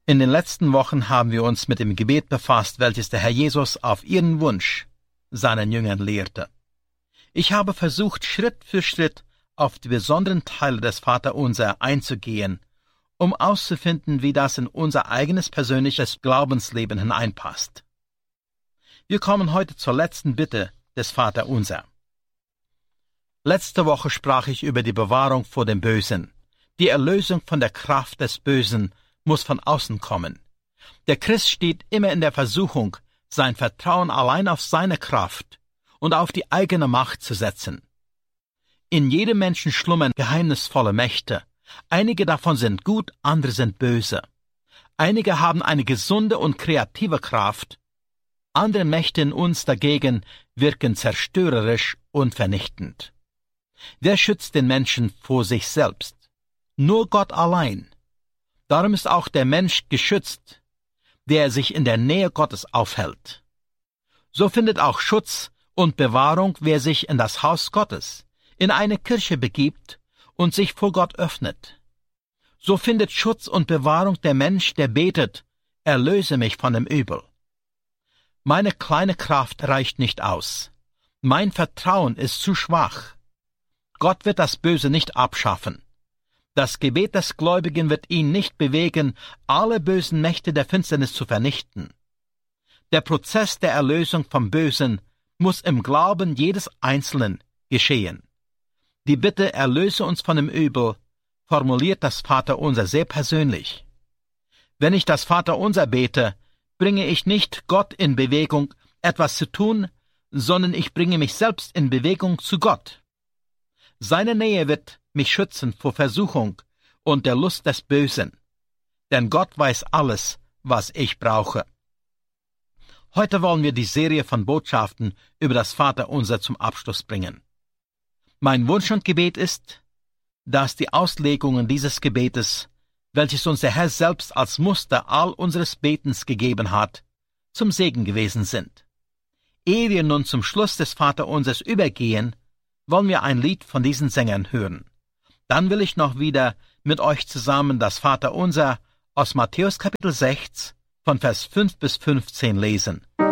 In den letzten Wochen haben wir uns mit dem Gebet befasst, welches der Herr Jesus auf ihren Wunsch seinen Jüngern lehrte. Ich habe versucht, Schritt für Schritt auf die besonderen Teile des Vaterunser einzugehen, um auszufinden, wie das in unser eigenes persönliches Glaubensleben hineinpasst. Wir kommen heute zur letzten Bitte des Vaterunser. Letzte Woche sprach ich über die Bewahrung vor dem Bösen. Die Erlösung von der Kraft des Bösen muss von außen kommen. Der Christ steht immer in der Versuchung, sein Vertrauen allein auf seine Kraft und auf die eigene Macht zu setzen. In jedem Menschen schlummern geheimnisvolle Mächte. Einige davon sind gut, andere sind böse. Einige haben eine gesunde und kreative Kraft. Andere Mächte in uns dagegen wirken zerstörerisch und vernichtend. Wer schützt den Menschen vor sich selbst? Nur Gott allein. Darum ist auch der Mensch geschützt, der sich in der Nähe Gottes aufhält. So findet auch Schutz und Bewahrung, wer sich in das Haus Gottes, in eine Kirche begibt und sich vor Gott öffnet. So findet Schutz und Bewahrung der Mensch, der betet, erlöse mich von dem Übel. Meine kleine Kraft reicht nicht aus. Mein Vertrauen ist zu schwach. Gott wird das Böse nicht abschaffen. Das Gebet des Gläubigen wird ihn nicht bewegen, alle bösen Mächte der Finsternis zu vernichten. Der Prozess der Erlösung vom Bösen muss im Glauben jedes Einzelnen geschehen. Die Bitte, erlöse uns von dem Übel, formuliert das Vaterunser sehr persönlich. Wenn ich das Vaterunser bete, bringe ich nicht Gott in Bewegung, etwas zu tun, sondern ich bringe mich selbst in Bewegung zu Gott. Seine Nähe wird mich schützen vor Versuchung und der Lust des Bösen, denn Gott weiß alles, was ich brauche. Heute wollen wir die Serie von Botschaften über das Vaterunser zum Abschluss bringen. Mein Wunsch und Gebet ist, dass die Auslegungen dieses Gebetes, welches uns der Herr selbst als Muster all unseres Betens gegeben hat, zum Segen gewesen sind. Ehe wir nun zum Schluss des Vaterunsers übergehen, wollen wir ein Lied von diesen Sängern hören. Dann will ich noch wieder mit euch zusammen das Vaterunser aus Matthäus Kapitel 6 von Vers 5 bis 15 lesen.